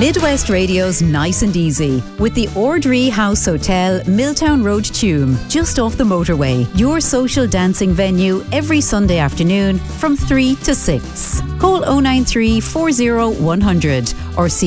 Midwest Radio's Nice and Easy with the Ordree House Hotel, Milltown Road, Tuam, just off the motorway. Your social dancing venue every Sunday afternoon from 3 to 6. Call 093 40 100 or see